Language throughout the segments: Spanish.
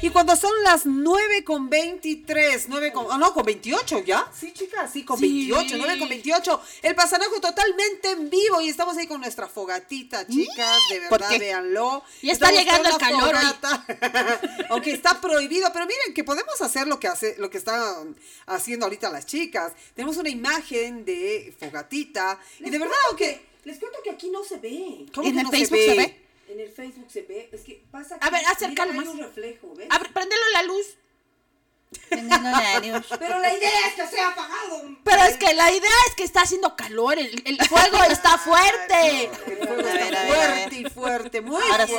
Y cuando son las 9:23, con 28 ya. Sí, chicas, sí, con 28, 9:28. El pasanajo totalmente en vivo y estamos ahí con nuestra fogatita, chicas, de verdad, véanlo. Y está llegando el calor aunque está prohibido, pero miren que podemos hacer lo que están haciendo ahorita las chicas. Tenemos una imagen de fogatita y de verdad, les cuento que aquí no se ve. ¿Cómo en el Facebook se ve? En el Facebook se ve, es que pasa que... A ver, acércalo más. Hay un reflejo, ¿ves? Préndelo la luz. Pero la idea es que sea apagado. Pero es que la idea es que está haciendo calor, el fuego está fuerte. El fuego está fuerte y fuerte, muy fuerte.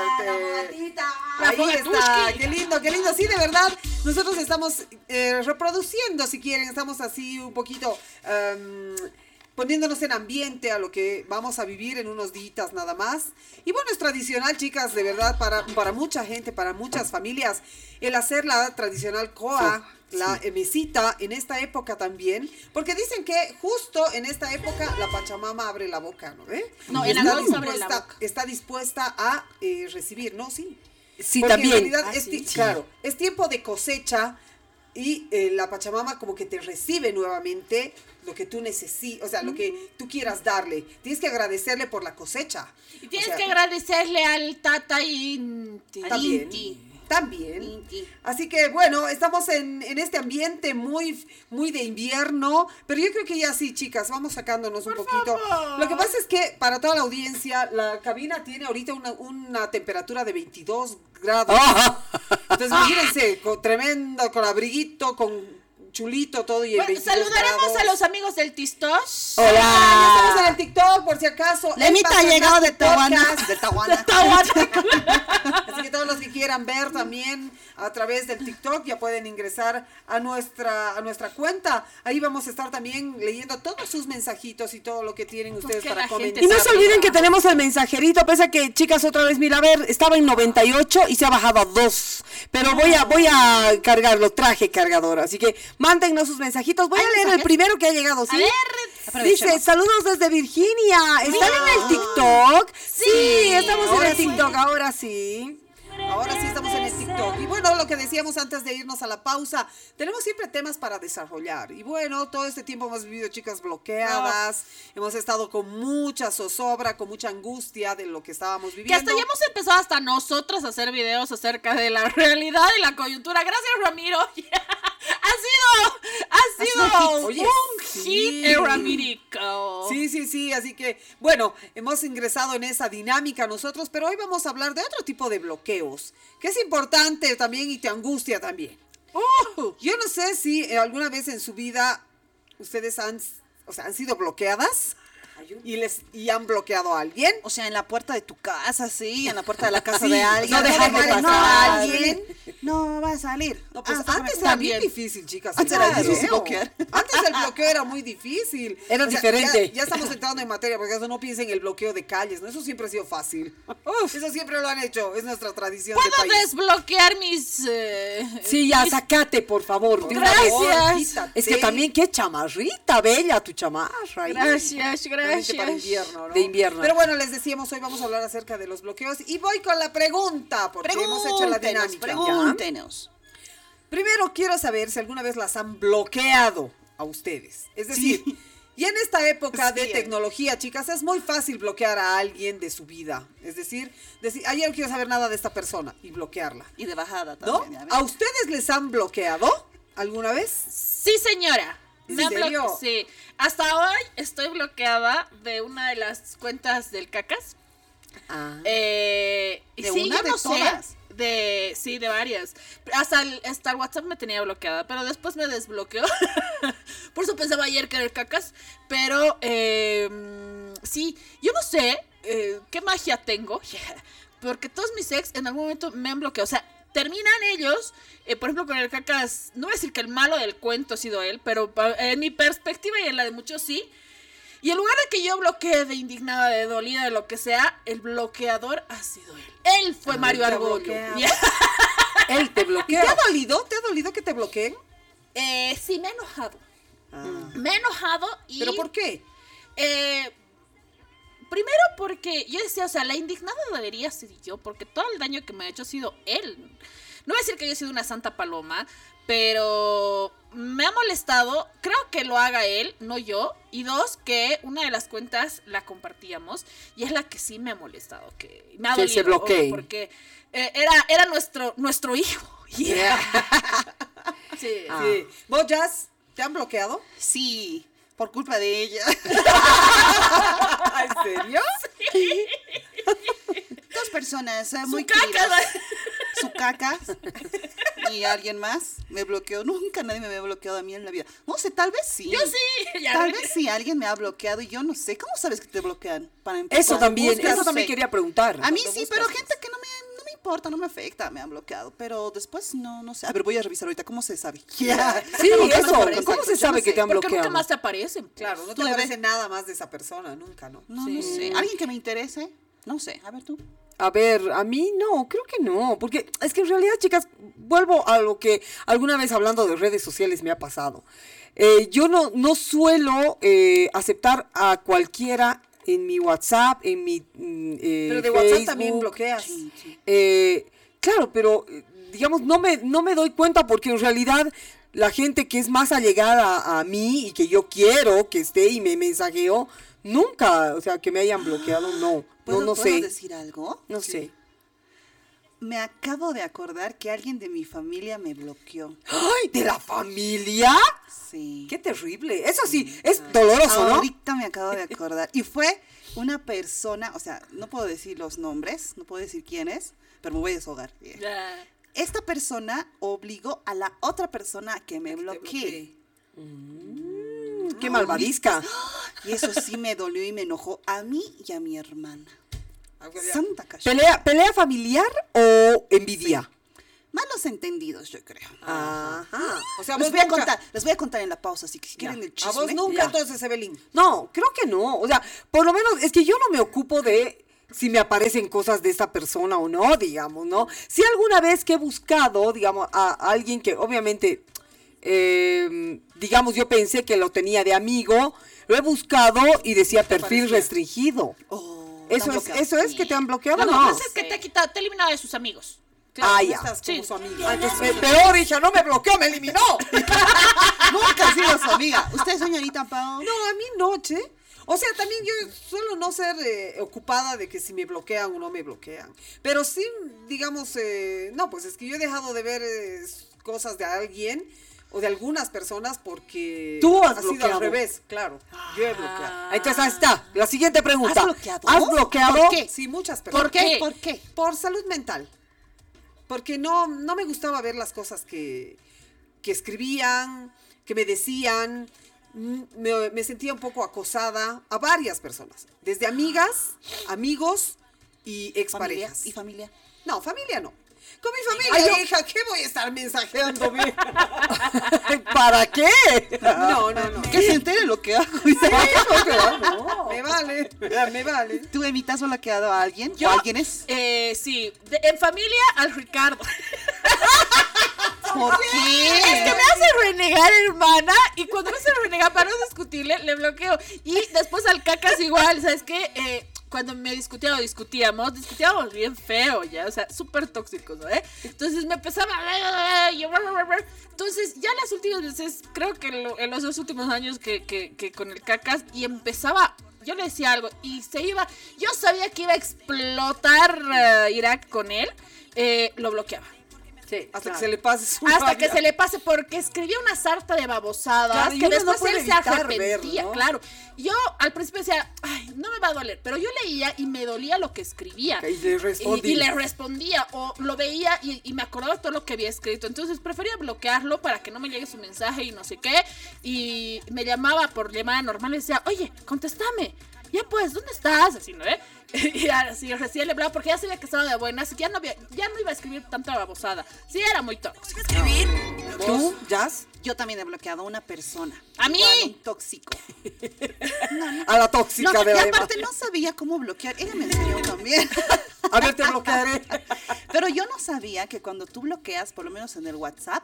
Ahí está, qué lindo. Sí, de verdad, nosotros estamos reproduciendo, si quieren, estamos así un poquito... poniéndonos en ambiente a lo que vamos a vivir en unos días nada más. Y bueno, es tradicional, chicas, de verdad, para mucha gente, para muchas familias, el hacer la tradicional coa, la mesita en esta época también, porque dicen que justo en esta época la Pachamama abre la boca, ¿no? No, en agosto abre la boca. Está dispuesta a recibir, ¿no? Sí. Sí, porque también. En realidad claro, es tiempo de cosecha y la Pachamama como que te recibe nuevamente lo que tú necesitas, o sea, lo que tú quieras darle. Tienes que agradecerle por la cosecha. Y tienes que agradecerle al Tata Inti. También. Así que bueno, estamos en este ambiente muy, muy de invierno, pero yo creo que ya sí, chicas, vamos sacándonos un poquito. Favor. Lo que pasa es que para toda la audiencia, la cabina tiene ahorita una temperatura de 22 grados. Entonces, imagínense, tremendo, con abriguito, con chulito, todo y el 22 saludaremos grados. a los amigos del Tistos. Hola. Ya estamos en el TikTok, por si acaso. Lemita ha llegado de Tahuana. Así que todos los que quieran ver también a través del TikTok ya pueden ingresar a nuestra cuenta. Ahí vamos a estar también leyendo todos sus mensajitos y todo lo que tienen ustedes para comentar. Y no se olviden que tenemos el mensajerito, pese a que, chicas, otra vez, mira, a ver, estaba en 98 y se ha bajado a 2. Pero voy a cargarlo, traje cargador, así que mándennos sus mensajitos. Voy a leer el primero que ha llegado, ¿sí? Dice, saludos desde Virginia. ¿Están en el TikTok? Sí, estamos en el TikTok, ahora sí. Ahora sí estamos en el TikTok. Y bueno, lo que decíamos antes de irnos a la pausa, tenemos siempre temas para desarrollar. Y bueno, todo este tiempo hemos vivido, chicas, bloqueadas. Hemos estado con mucha zozobra, con mucha angustia de lo que estábamos viviendo. Que hasta ya hemos empezado hasta nosotras a hacer videos acerca de la realidad y la coyuntura. Gracias, Ramiro. Ha sido un hit, Ramirico. Sí. Así que, bueno, hemos ingresado en esa dinámica nosotros, pero hoy vamos a hablar de otro tipo de bloqueos, que es importante también y te angustia también. Yo no sé si alguna vez en su vida ustedes han sido bloqueadas y han bloqueado a alguien. O sea, en la puerta de tu casa, sí, en la puerta de la casa de alguien. No dejar de pasar a alguien. No va a salir. No, pues antes era bien difícil, chicas. Antes era difícil bloquear. Antes el bloqueo era muy difícil. Era diferente. Ya estamos entrando en materia, porque eso no piensen en el bloqueo de calles, ¿no? Eso siempre ha sido fácil. Eso siempre lo han hecho, es nuestra tradición de país. ¿Puedo desbloquear mis... Sí, ya, sacate, por favor. Gracias. Es que también, qué chamarrita, bella tu chamarra. Gracias. Para invierno, ¿no? De invierno. Pero bueno, les decíamos, hoy vamos a hablar acerca de los bloqueos. Y voy con la pregunta, porque hemos hecho la dinámica. Pregúntenos. Primero quiero saber si alguna vez las han bloqueado a ustedes. Es decir, y en esta época de tecnología, chicas, es muy fácil bloquear a alguien de su vida. Es decir, ayer no quiero saber nada de esta persona y bloquearla. Y de bajada ¿No? también. ¿A ustedes les han bloqueado alguna vez? Sí, señora. Sí. Hasta hoy estoy bloqueada de una de las cuentas del Cacas. ¿De una de todas? Sí, de varias. Hasta el WhatsApp me tenía bloqueada, pero después me desbloqueó. Por eso pensaba ayer que era el Cacas. Pero sí, yo no sé qué magia tengo. Porque todos mis ex en algún momento me han bloqueado. O sea, terminan ellos, por ejemplo, con el Cacas. No voy a decir que el malo del cuento ha sido él, pero en mi perspectiva y en la de muchos sí. Y en lugar de que yo bloquee de indignada, de dolida, de lo que sea, el bloqueador ha sido él. Él fue Mario Argollo. Él te bloqueó. ¿Te ha dolido? ¿Te ha dolido que te bloqueen? Sí, me he enojado. Me he enojado y... ¿Pero por qué? Primero porque yo decía, o sea, la indignada debería ser yo, porque todo el daño que me ha hecho ha sido él. no voy a decir que yo he sido una santa paloma, pero me ha molestado, creo que lo haga él, no yo, y dos, que una de las cuentas la compartíamos, y es la que sí me ha molestado, que me ha Que dolido, se bloquee. obvio, porque era nuestro hijo. Yeah. Sí. Ah. Sí. ¿Vos, Jazz, te han bloqueado? Sí, por culpa de ella. ¿En serio? Dos personas Su muy caca, queridas. Su caca y alguien más me bloqueó. Nunca nadie me había bloqueado a mí en la vida. No sé, tal vez sí. Yo sí. Ya Tal ves. vez sí, alguien me ha bloqueado y yo no sé. ¿Cómo sabes que te bloquean? Para Eso empezar, también, buscas, eso no también sé. quería preguntar. A mí Cuando sí, pero buscas gente que no me importa, no me afecta, me han bloqueado. Pero después no sé. A ver, voy a revisar ahorita. ¿Cómo se sabe? Sí, ¿Cómo eso. se aparece? ¿Cómo se Yo sabe no que sé. te han Porque bloqueado? nunca más te aparecen. Claro, no te Tú, bebé. parece nada más de esa persona, nunca, ¿no? No Sí. sé. ¿Alguien que me interese? No sé. A ver tú. A ver, a mí no, creo que no, porque es que en realidad, chicas, vuelvo a lo que alguna vez hablando de redes sociales me ha pasado. Yo no suelo aceptar a cualquiera en mi WhatsApp, en mi Pero de WhatsApp también bloqueas. Claro, pero digamos, no me doy cuenta porque en realidad la gente que es más allegada a mí y que yo quiero que esté y me mensajeo, nunca, o sea, que me hayan bloqueado, no. No ¿Puedo sé. decir algo? No sé. Me acabo de acordar que alguien de mi familia me bloqueó. ¡Ay! ¿De la familia? Sí. ¡Qué terrible! Eso sí, es doloroso, ¿no? Ahorita me acabo de acordar. Y fue una persona, o sea, no puedo decir los nombres, no puedo decir quién es, pero me voy a deshogar. Ya. Esta persona obligó a la otra persona a que me Que te bloquee. ¡Qué malvadisca! Y eso sí me dolió y me enojó a mí y a mi hermana. Santa cacha. ¿Pelea familiar o envidia? Malos entendidos, yo creo. Ajá. O sea, Les vos voy a nunca- contar, les voy a contar en la pausa, si quieren el A chisme. vos nunca, Ya. entonces, Evelyn. No, creo que no. O sea, por lo menos es que yo no me ocupo de si me aparecen cosas de esta persona o no, digamos, ¿no? Si alguna vez que he buscado, digamos, a alguien que obviamente, digamos, yo pensé que lo tenía de amigo, lo he buscado y decía perfil aparecía. restringido. Oh, ¿te han Eso bloqueado? es que te han bloqueado, Lo que no. pasa es que te ha eliminado de sus amigos. Claro, Ah, no ya. estás como Sí. su amiga. Ah, entonces, peor, hija, no me bloqueó, me eliminó. Nunca he sido su amiga. ¿Usted, señorita Pau? No, a mí no, che. O sea, también yo suelo no ser ocupada de que si me bloquean o no me bloquean. Pero sí, digamos, no, pues es que yo he dejado de ver cosas de alguien o de algunas personas porque Tú has ha sido bloqueado. al revés, claro. Yo he bloqueado. Entonces, ahí está. La siguiente pregunta. ¿Has bloqueado? ¿Has bloqueado? ¿Por qué? Sí, muchas personas. ¿Por qué? ¿Por qué? Por salud mental. Porque no me gustaba ver las cosas que escribían, que me decían. Me sentía un poco acosada a varias personas. Desde amigas, amigos y ¿Familia? exparejas. ¿Y familia? No, familia no. Con mi familia, Ay, yo- hija, ¿qué voy a estar mensajeándome? ¿Para qué? No, no, no. Que se entere lo que hago. No. Me vale, me vale. ¿Tú, Evita, has bloqueado a alguien? Yo, ¿O alguien es? Sí, en familia al Ricardo. ¿Por Es que qué? me hace renegar, hermana, y cuando me hace renegar para no discutirle, le bloqueo. Y después al cacas igual, ¿sabes qué? Cuando me discutía o discutíamos bien feo ya, o sea, súper tóxicos, ¿no? Entonces me empezaba entonces ya las últimas veces, creo que en los 2 últimos años que con el cacas, y empezaba, yo le decía algo y se iba, yo sabía que iba a explotar Irak con él, lo bloqueaba. Sí, Hasta claro. que se le pase su Hasta que rabia. se le pase, porque escribía una sarta de babosadas Claro, y que uno no después puede él se evitar arrepentía, ver, ¿no? claro. Yo al principio decía, ay, no me va a doler, pero yo leía y me dolía lo que escribía. Y le respondí. Y le respondía, o lo veía y me acordaba todo lo que había escrito. Entonces prefería bloquearlo para que no me llegue su mensaje y no sé qué. Y me llamaba por llamada normal y decía, oye, contéstame. Ya pues, ¿dónde estás? Así, ¿no? Y así recién le hablaba porque ya sabía que estaba de buenas y que ya no iba a escribir tanta babosada. Sí, era muy tóxico. ¿Tú, Jazz? Yo también he bloqueado a una persona. ¿A mí? Igual, un tóxico. A la tóxica No, de y la aparte no sabía cómo bloquear. Ella me enseñó también. A ver, te bloquearé. Pero yo no sabía que cuando tú bloqueas, por lo menos en el WhatsApp,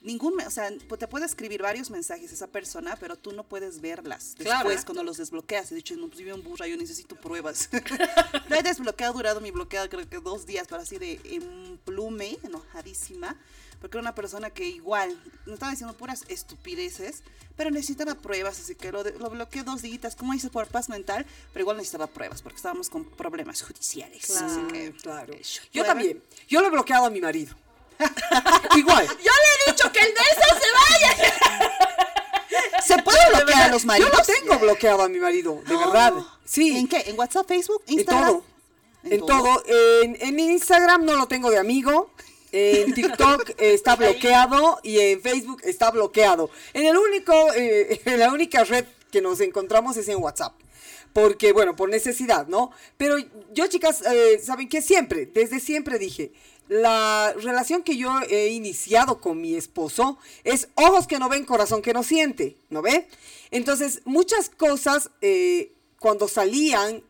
o sea, te puede escribir varios mensajes esa persona, pero tú no puedes verlas después Claro. cuando los desbloqueas. He dicho, no, pues vive un burra, yo necesito pruebas. Lo he desbloqueado, durado mi bloqueado creo que 2 días, pero así de emplume, enojadísima, porque era una persona que igual me estaba diciendo puras estupideces, pero necesitaba pruebas, así que lo bloqueé 2 días, como dices, por paz mental, pero igual necesitaba pruebas, porque estábamos con problemas judiciales. Así que, Claro. eso. Yo Prueba. también. Yo lo he bloqueado a mi marido. Igual. Yo le he dicho que el Nelson se vaya. ¿Se puede bloquear a los Yo maridos? lo tengo bloqueado a mi marido, de verdad. Sí. ¿En qué? ¿En WhatsApp, Facebook, En Instagram? todo. En todo. En Instagram no lo tengo de amigo. En TikTok está bloqueado y en Facebook está bloqueado. En la única red que nos encontramos es en WhatsApp. Porque, bueno, por necesidad, ¿no? Pero yo, chicas, saben que desde siempre dije, la relación que yo he iniciado con mi esposo es ojos que no ven, corazón que no siente, ¿no ve? Entonces, muchas cosas cuando salían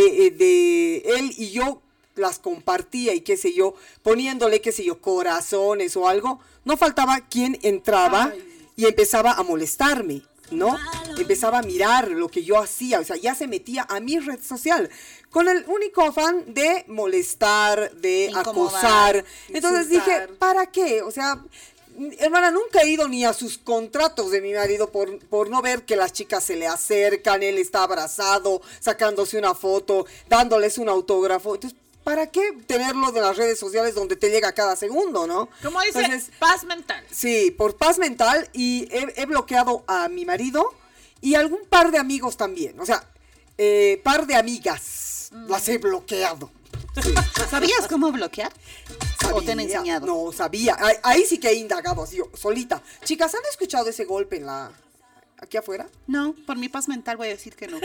de él y yo las compartía y qué sé yo, poniéndole, qué sé yo, corazones o algo, no faltaba quien entraba y empezaba a molestarme, ¿no? Empezaba a mirar lo que yo hacía, o sea, ya se metía a mi red social con el único afán de molestar, de Incomodar, acosar. Entonces insultar. dije, ¿para qué? O sea, hermana, nunca he ido ni a sus contratos de mi marido por no ver que las chicas se le acercan, él está abrazado, sacándose una foto, dándoles un autógrafo. Entonces, ¿para qué tenerlo de las redes sociales donde te llega cada segundo, no? Como dice, Entonces, paz mental. sí, por paz mental y he bloqueado a mi marido y algún par de amigos también. O sea, par de amigas las he bloqueado. ¿Sabías cómo bloquear? ¿O te han Sabía, enseñado? No, sabía. Ahí sí que he indagado así, yo, solita. Chicas, ¿han escuchado ese golpe aquí afuera? No, por mi paz mental voy a decir que no.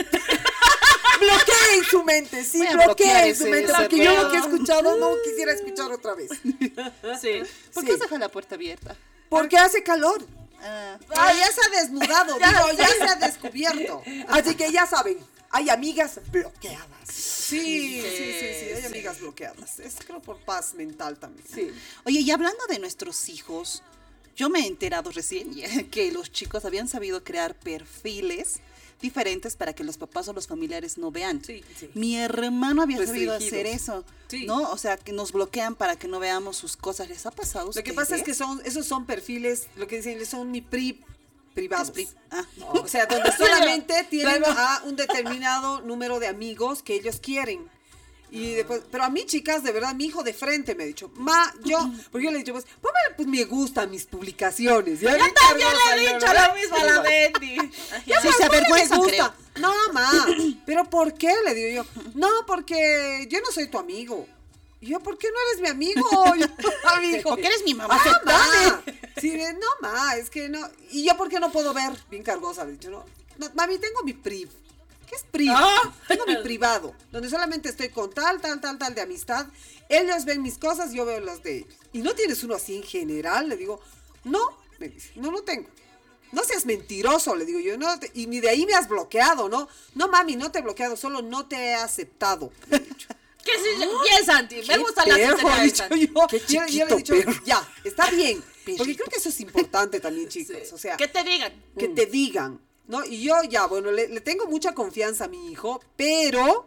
Bloqueé en su mente, sí, Voy a bloquear bloqueé en su ese mente, porque yo pedo. lo que he escuchado no quisiera escuchar otra vez. Sí. ¿Por Sí. qué has dejado la puerta abierta? Porque hace calor. Ah, Ya se ha desnudado, ya se ha descubierto. Así que ya saben, hay amigas bloqueadas. Sí, hay amigas bloqueadas. Es creo por paz mental también. Sí. Oye, y hablando de nuestros hijos, yo me he enterado recién que los chicos habían sabido crear perfiles diferentes para que los papás o los familiares no vean. Sí, sí. Mi hermano había sabido Restringidos. hacer eso, Sí. ¿no? O sea, que nos bloquean para que no veamos sus cosas. ¿Les ha pasado a Lo que pasa es ustedes? que esos son perfiles, lo que dicen, son privados. Ah. O sea, donde solamente tienen a un determinado número de amigos que ellos quieren. Y después, pero a mí, chicas, de verdad, mi hijo de frente me ha dicho, porque yo le he dicho, pues, póngale pues me gusta a mis publicaciones. Ya Yo le he dicho lo mismo a la Bendy. Sí, se avergüenza, me creo. gusta. No, ma, pero ¿por qué? Le digo yo, no, porque yo no soy tu amigo. Y yo, ¿por qué no eres mi amigo? Amigo. Porque eres mi mamá. Ma. Sí, no, ma, es que no. Y yo, ¿por qué no puedo ver? Bien cargosa, le he dicho, no. No, mami, tengo mi priv. ¿Qué es priv? Tengo mi privado, donde solamente estoy con tal de amistad. Ellos ven mis cosas, yo veo las de ellos. ¿Y no tienes uno así en general? Le digo, no, me dice, no tengo. No seas mentiroso, le digo yo, y ni de ahí me has bloqueado, ¿no? No, mami, no te he bloqueado, solo no te he aceptado. Le he dicho. ¿Qué sí? Bien, Santi. Me gusta la perro, sinceridad he de dicho Santi. yo. Qué Yo le he chiquito dicho, perro. ya, está bien. Porque Perrito. creo que eso es importante también, chicos. O sea, Que te digan. que te digan, ¿no? Y yo ya, bueno, le tengo mucha confianza a mi hijo, pero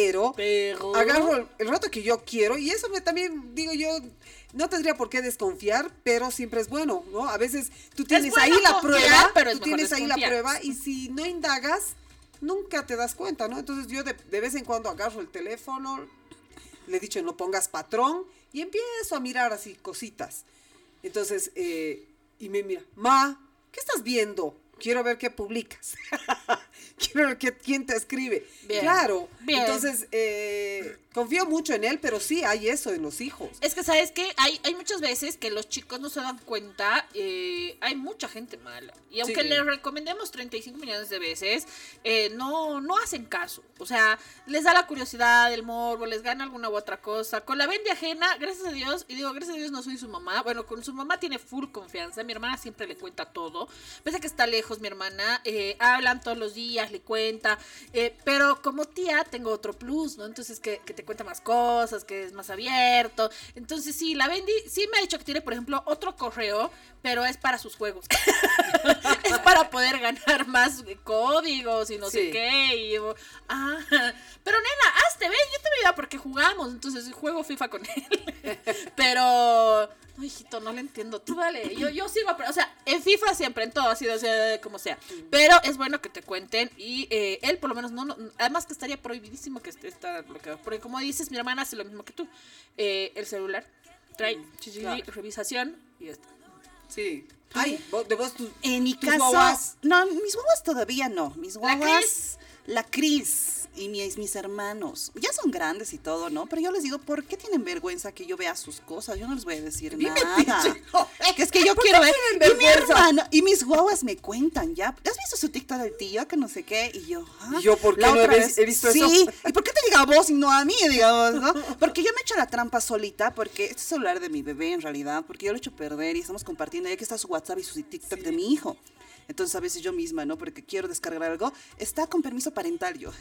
agarro el rato que yo quiero y eso también digo yo, no tendría por qué desconfiar, pero siempre es bueno, ¿no? A veces tú tienes bueno ahí la confiar, prueba, pero es tú mejor tienes ahí la desconfiar. prueba y si no indagas, nunca te das cuenta, ¿no? Entonces yo de vez en cuando agarro el teléfono, le he dicho no pongas patrón y empiezo a mirar así cositas. Entonces, y me mira, ma, ¿qué estás viendo? Quiero ver qué publicas. Quiero ver quién te escribe. Bien, Claro. bien. Entonces, confío mucho en él, pero sí hay eso en los hijos. Es que, ¿sabes qué? Hay muchas veces que los chicos no se dan cuenta, hay mucha gente mala. Y aunque Sí. les recomendemos 35 millones de veces, no hacen caso. O sea, les da la curiosidad, el morbo, les gana alguna u otra cosa. Con la Bendy ajena, gracias a Dios, y digo, gracias a Dios no soy su mamá. Bueno, con su mamá tiene full confianza. Mi hermana siempre le cuenta todo. Pese a que está lejos, mi hermana, hablan todos los días, le cuenta. Pero como tía tengo otro plus, ¿no? Entonces, que te te cuenta más cosas, que es más abierto. Entonces sí, la Bendy sí me ha dicho que tiene, por ejemplo, otro correo, pero es para sus juegos. Es para poder ganar más códigos y no sé qué. Y yo, pero nena, hazte, ven, yo te voy a ayudar porque jugamos, entonces juego FIFA con él. Pero... No, hijito, no le entiendo. Tú dale. Yo sigo o sea, en FIFA siempre, en todo ha sido, o sea, como sea. Pero es bueno que te cuenten. Y él, por lo menos, no. Además, que estaría prohibidísimo que esté bloqueado. Porque, como dices, mi hermana hace lo mismo que tú. El celular trae revisación y ya está. Sí. Ay, de vos en mi tus caso, guaguas. no, mis guaguas todavía no. Mis guaguas, la Cris y mis hermanos, ya son grandes y todo, ¿no? Pero yo les digo, ¿por qué tienen vergüenza que yo vea sus cosas? Yo no les voy a decir nada. Que es que yo quiero ver. Y mi hermano, y mis guaguas me cuentan, ¿ya? ¿Has visto su TikTok del tío? Que no sé qué. Y yo, ¿Yo por qué no he visto eso? Sí. ¿Y por qué te llega a vos y no a mí, digamos, no? Porque yo me echo la trampa solita, porque este es el celular de mi bebé, en realidad, porque yo lo he hecho perder y estamos compartiendo, ya que está su WhatsApp y su TikTok de mi hijo. Entonces a veces yo misma, ¿no? Porque quiero descargar algo. Está con permiso parental, yo.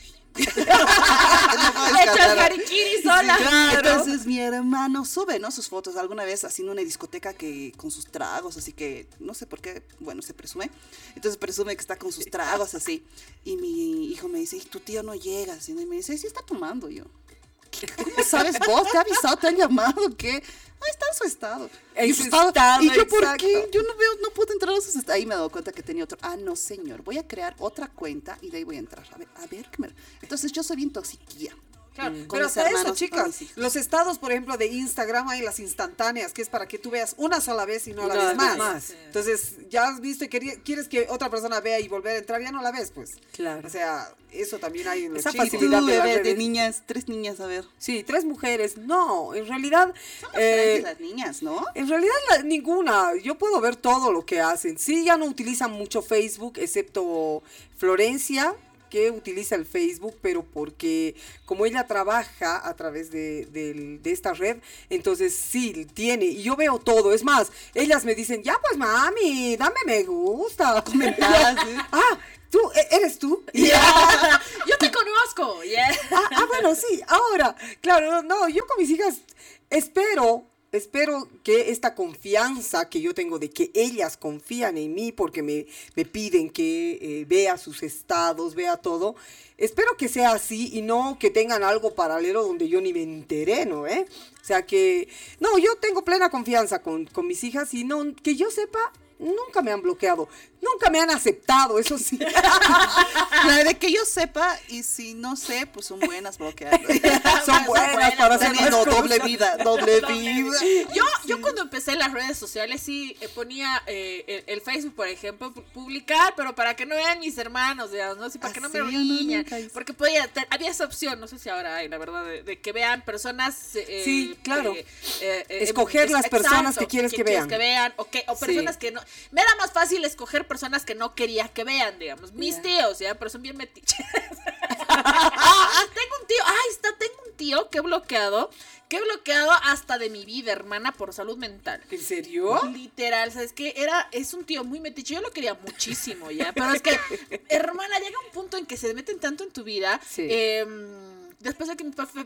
Echas harikiri sola. Sí, claro. Entonces mi hermano sube, ¿no? Sus fotos alguna vez haciendo una discoteca que con sus tragos, así que no sé por qué, bueno, se presume. Entonces presume que está con sus tragos así. Y mi hijo me dice, tu tío no llega. Y me dice, sí está tomando. Yo, ¿cómo sabes vos? ¿Te ha avisado? ¿Te han llamado? ¿Qué? Está en su estado. En su estado, y yo, ¿por exacto. qué? Yo no veo, no puedo entrar a sus estados. Ahí me he dado cuenta que tenía otro. No, señor, voy a crear otra cuenta y de ahí voy a entrar. A ver qué me... Entonces yo soy bien toxiquilla. Claro, Con pero mis hasta eso, hermanos, chicas, con mis hijos. los estados, por ejemplo, de Instagram hay las instantáneas, que es para que tú veas una sola vez y no la ves más. Entonces, ya has visto y quieres que otra persona vea y volver a entrar, ya no la ves, pues. Claro. O sea, eso también hay en los Esa chicos. facilidad de las de redes. niñas, 3 niñas, a ver. Sí, 3 mujeres. No, en realidad... Las niñas, ¿no? En realidad ninguna, yo puedo ver todo lo que hacen. Sí, ya no utilizan mucho Facebook, excepto Florencia, que utiliza el Facebook, pero porque como ella trabaja a través de esta red, entonces sí, tiene, y yo veo todo. Es más, ellas me dicen, ya pues mami, dame me gusta, comentar. ¿Tú? ¿Eres tú? Yeah. Yo te conozco. Yeah. Bueno, sí, ahora, claro, no, yo con mis hijas espero que esta confianza que yo tengo de que ellas confían en mí porque me piden que vea sus estados, vea todo, espero que sea así y no que tengan algo paralelo donde yo ni me enteré, ¿no? O sea que, no, yo tengo plena confianza con mis hijas y no, que yo sepa, nunca me han bloqueado, nunca me han aceptado, eso sí. La de que yo sepa, y si no sé, pues son buenas bloqueando. Son buenas para hacer teniendo las doble cosas. vida, doble vida. Yo cuando empecé las redes sociales sí ponía el Facebook, por ejemplo, publicar, pero para que no vean mis hermanos, digamos, ¿no? Sí, para que no me yo riñan. nunca hice. Porque había esa opción, no sé si ahora hay, la verdad, de que vean personas. Sí, claro. Escoger las personas que quieres que vean. O personas que no. Me era más fácil escoger personas que no quería que vean, digamos. Mis tíos, ¿ya? Pero son bien metiches. Tengo un tío que he bloqueado hasta de mi vida, hermana, por salud mental. ¿En serio? Literal, ¿sabes qué? Es un tío muy metiche, yo lo quería muchísimo, ¿ya? Pero es que, hermana, llega un punto en que se meten tanto en tu vida. Sí. Después de que mi papá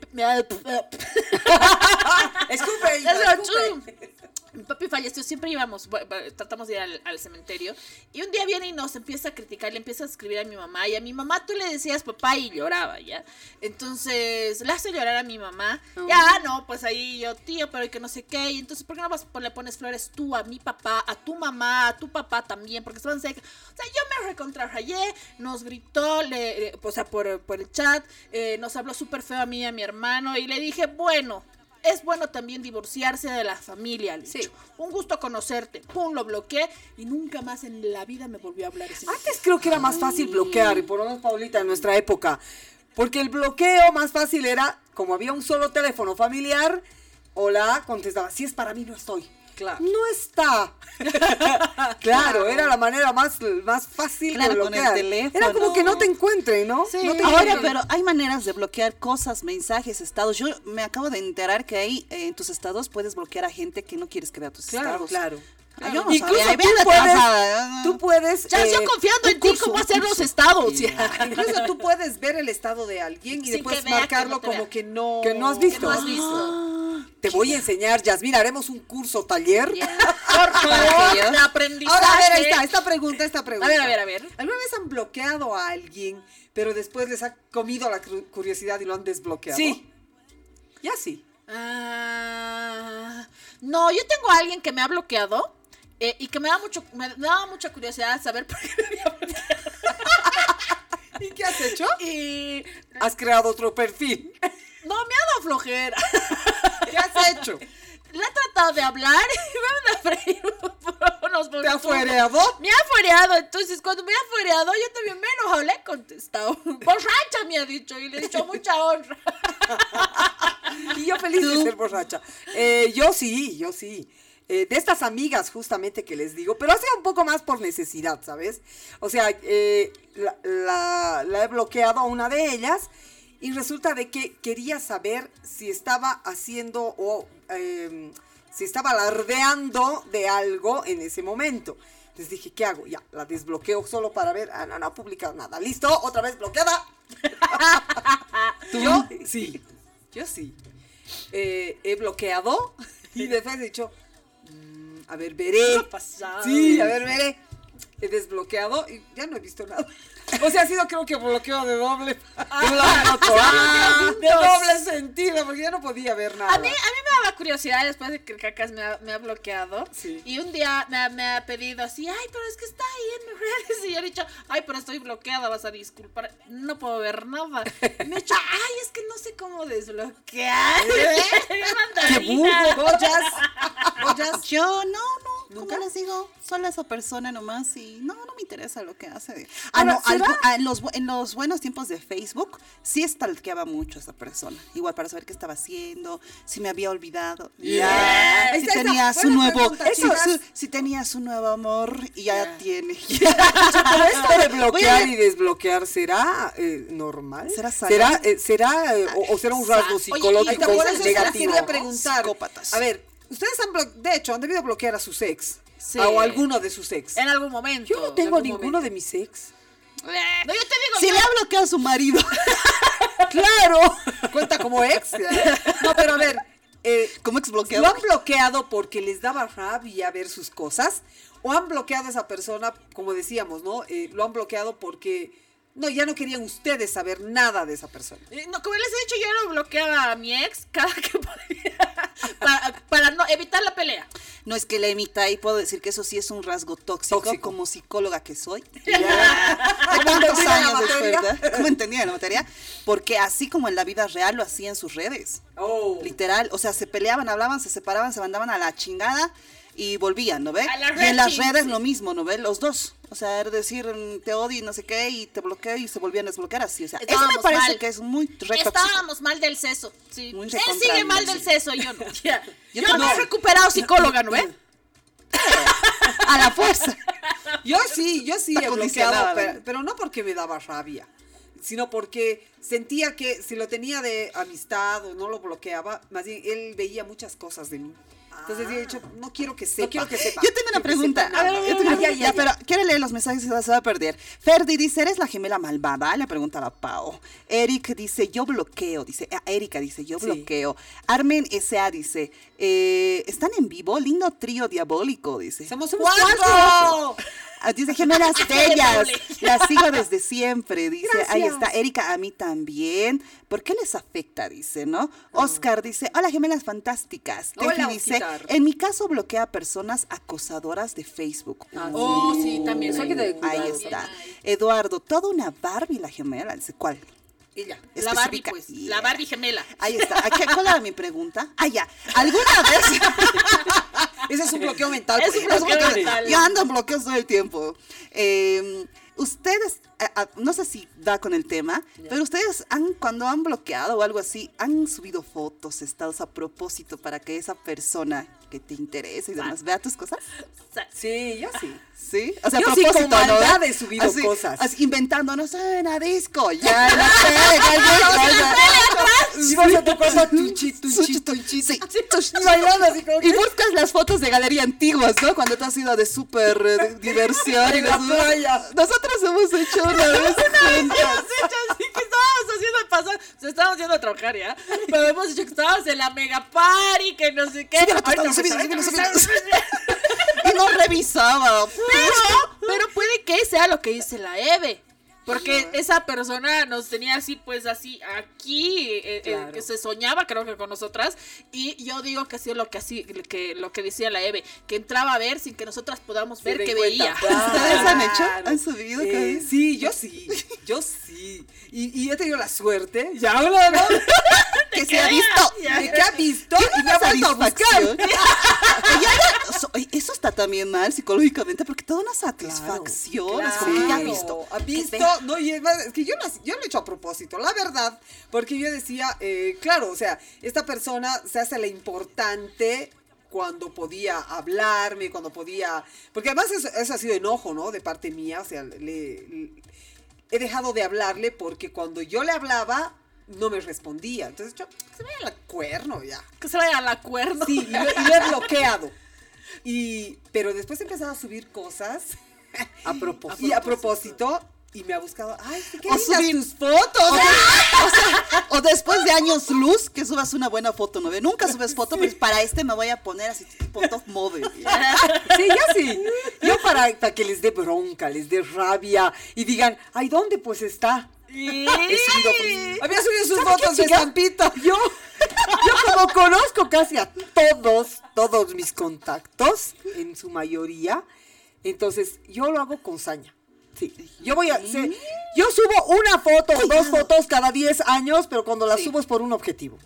mi papi falleció, siempre tratamos de ir al cementerio, y un día viene y nos empieza a criticar, le empieza a escribir a mi mamá, y a mi mamá tú le decías papá y lloraba, ¿ya? Entonces le hace llorar a mi mamá, ya, no, pues ahí yo, tío, pero que no sé qué, y entonces, ¿por qué no le pones flores tú a mi papá, a tu mamá, a tu papá también? Porque se van a hacer, o sea, yo me recontrarrayé, nos gritó, o sea, por el chat, nos habló súper feo a mí y a mi hermano, y le dije, bueno, es bueno también divorciarse de la familia, le he dicho. Un gusto conocerte. Pum, lo bloqueé y nunca más en la vida me volvió a hablar. Antes creo que era más fácil bloquear, y por lo menos Paulita en nuestra época, porque el bloqueo más fácil era, como había un solo teléfono familiar, hola, contestaba, si es para mí no estoy. Claro. No está. Claro, era la manera más fácil de Claro, con el bloquear. teléfono. Era como que no te encuentren, ¿no? Sí. No te Ahora, encuentren. pero hay maneras de bloquear cosas, mensajes, estados. Yo me acabo de enterar que ahí en tus estados puedes bloquear a gente que no quieres que vea tus Claro, estados. claro. Yo no Incluso sabía, tú bien puedes, atrasada. tú puedes. Ya, yo confiando en ti, ¿cómo hacer los estados? Incluso tú puedes ver el estado de alguien y Sin después que vea, marcarlo que no te como vea. que no... Que no has visto. ¿Qué no has visto? Te voy a enseñar, Yasmín, haremos un curso taller. Por favor, de aprendizaje. Ahora, a ver, ahí está, esta pregunta. A ver. ¿Alguna vez han bloqueado a alguien, pero después les ha comido la curiosidad y lo han desbloqueado? Sí. Ya sí. No, yo tengo a alguien que me ha bloqueado y que me daba mucha curiosidad saber por qué me había bloqueado. ¿Y qué has hecho? Y Has creado otro perfil. no, me ha dado flojera. ¿Qué has hecho? Le he tratado de hablar y me han de freír unos ¿Te ha fuereado? Me ha fuereado, entonces cuando me ha fuereado yo también me he enojado, le he contestado. Borracha me ha dicho y le he dicho mucha honra. Y yo feliz de ser borracha. Yo sí. De estas amigas justamente que les digo, pero ha sido un poco más por necesidad, ¿sabes? O sea, la he bloqueado a una de ellas y resulta de que quería saber si estaba haciendo o si estaba alardeando de algo en ese momento. Entonces dije, ¿qué hago? Ya, la desbloqueo solo para ver. No ha publicado nada. ¿Listo? Otra vez bloqueada. Yo sí. He bloqueado y después he dicho, a ver, veré. ¿Qué ha pasado? Sí, a ver, veré. He desbloqueado y ya no he visto nada. O sea, ha sido creo que bloqueo de doble. De doble sentido, porque ya no podía ver nada. A mí me daba curiosidad después de que Cacas me ha bloqueado. Sí. Y un día me ha pedido así, ay, pero es que está ahí en mis redes. Y yo he dicho, ay, pero estoy bloqueada, vas a disculpar. No puedo ver nada. Y me ha dicho, ay, es que no sé cómo desbloquear. ¡Qué burro! ¿Ollas? Yo no, ¿Nunca? como les digo, solo esa persona nomás y no me interesa lo que hace. Ahora, En los buenos tiempos de Facebook sí stalkeaba mucho a esa persona, igual para saber qué estaba haciendo, si me había olvidado, Yeah. Ahí si está, tenía esa su buena nuevo, pregunta, chicas. si tenía su nuevo amor y ya tiene. Pero esto de bloquear Oye, y desbloquear, ¿será normal? ¿Será sano? ¿Será o será un rasgo Oye, psicológico Ahí está, por eso negativo? quería preguntar. Psicópatas. A ver, ustedes de hecho, han debido bloquear a sus ex. Sí. O alguno de sus ex. En algún momento. Yo no tengo ninguno de mis ex. No, yo te digo, Si yo- le ha bloqueado a su marido, ¡Claro! ¿Cuenta como ex? No, pero a ver, ¿cómo ex ¿lo bloqueado? han bloqueado porque les daba rabia ver sus cosas? ¿O han bloqueado a esa persona, como decíamos, ¿no? Lo han bloqueado porque ya no querían ustedes saber nada de esa persona. No, como les he dicho, yo lo bloqueaba a mi ex cada que podía para no evitar la pelea. No, es que la imita y puedo decir que eso sí es un rasgo tóxico. Tóxico. Como psicóloga que soy. ¿Cómo ¿Cuántos entendía la años después, materia? verdad? ¿Cómo entendía la materia? Porque así como en la vida real lo hacía en sus redes. Oh. Literal, o sea, se peleaban, hablaban, se separaban, se mandaban a la chingada y volvían, ¿no ve? A la Y en las rechis. redes lo mismo, ¿no ve? Los dos. O sea, era decir, te odio y no sé qué, y te bloqueo y se volvían a desbloquear así. O sea, eso me Estábamos parece mal. que es muy retóxico. Estábamos mal del seso. Sí. Muy Él recontra sigue mal mal, del sí. seso, yo no. Ya. Yo también. no he recuperado psicóloga, ¿no ve? A la fuerza. Yo sí he bloqueado, condicionada, pero no porque me daba rabia, sino porque sentía que si lo tenía de amistad o no lo bloqueaba, más bien él veía muchas cosas de mí. Entonces yo he dicho, no quiero que sepa. No quiero que sepa. Yo tengo una Que pregunta. sepa nada. Yo tengo- Ay, ya, pero quiero leer los mensajes, se va a perder. Ferdi dice, ¿eres la gemela malvada? Le pregunta a Pau. Eric dice, yo bloqueo. Erika dice, yo Sí. bloqueo. Armen S.A. dice, ¿están en vivo? Lindo trío diabólico, dice. Somos ¡Cuatro! cuatro. Dice, gemelas bellas, Doble. las sigo desde siempre, dice, ahí Gracias. está, Erika, a mí también, ¿por qué les afecta? Dice, ¿no? Oscar dice, hola gemelas fantásticas, Hola, Tefi dice, Oscar. en mi caso bloquea a personas acosadoras de Facebook. Oh, sí, también. Eso hay que tener Ahí cuidado. está, Eduardo, toda una Barbie la gemela, dice, ¿cuál? Ella. La Barbie, Especifica. pues. Yeah. La Barbie gemela. Ahí está, ¿cuál era mi pregunta? Ah, ya, ¿alguna vez? Ese es un bloqueo mental. Es por un ejemplo. bloqueo mental. Yo ando en bloqueos todo el tiempo. Ustedes, no sé si da con el tema, pero ustedes cuando han bloqueado o algo así, han subido fotos, estados a propósito para que esa persona que te interesa y demás, vea tus cosas. Sí, yo sí. Sí, o sea, Yo a sí, propósito, con maldad ¿no? he subido cosas. Así, inventando, no sé, una disco, ya, no sé, Y vas a tu casa, tunchi, tunchi, tunchi. Sí. Y bailando así como que... Y buscas las fotos de galería antiguas, ¿no? Cuando tú has ido de súper diversión. En la playa. Nosotros hemos hecho una vez juntas. Así que estábamos haciendo el pasado, o sea, estábamos yendo a trabajar ya, pero hemos dicho que estábamos en la mega party, que no sé qué. Y no revisaba. Pero puede que sea lo que dice la Eve. Porque esa persona nos tenía así, pues así, aquí, Claro. que se soñaba, creo que con nosotras. Y yo digo que ha sido lo que decía la Eve, que entraba a ver sin que nosotras podamos ver qué veía. ¿Ustedes han hecho? ¿Han subido? Sí, yo sí. Y he tenido la suerte, ya ahora no, Que se ha visto. de que ha visto y me ha vuelto a buscar. Satisfacción. Eso está también mal psicológicamente porque te da una satisfacción. Es como que ya ha visto. Ha visto, no, y es más, es que yo lo he hecho a propósito, la verdad, porque yo decía, claro, o sea, esta persona se hace la importante cuando podía hablarme, cuando podía, porque además eso ha sido enojo, ¿no? De parte mía, o sea, he dejado de hablarle porque cuando yo le hablaba, no me respondía. Entonces yo, que se vaya al cuerno ya. Que se vaya a la cuerno. Sí, y lo he bloqueado. Pero después he empezado a subir cosas. A propósito. Y me ha buscado. Ay, qué O lindas subir- tus fotos. O después de años luz, que subas una buena foto, ¿no ve? Nunca subes foto, pues para me voy a poner así tipo top model. Sí, yo sí. Yo para que les dé bronca, les dé rabia y digan, ay, ¿dónde pues está? Había subido sus fotos de estampito. Yo como conozco casi a todos mis contactos, en su mayoría, entonces yo lo hago con saña. Sí, yo subo una foto o dos fotos cada 10 años, pero cuando las subo es por un objetivo.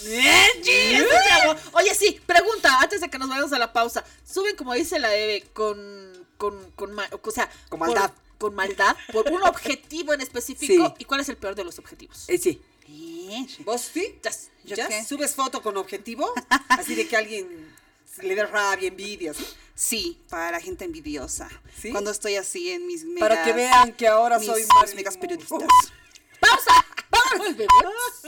Oye, sí, pregunta, antes de que nos vayamos a la pausa. Suben, como dice la Eve, con maldad. Con maldad, por un objetivo en específico. Sí. ¿Y cuál es el peor de los objetivos? Sí. ¿Vos sí? ¿Yo ¿Ya? qué? ¿Subes foto con objetivo? Así de que alguien le dé rabia, envidia. ¿Sí? Sí, para la gente envidiosa. ¿Sí? Cuando estoy así en mis megas... Para que vean que ahora soy mis Mari megas periodistas. ¡Pausa! ¡Volvemos!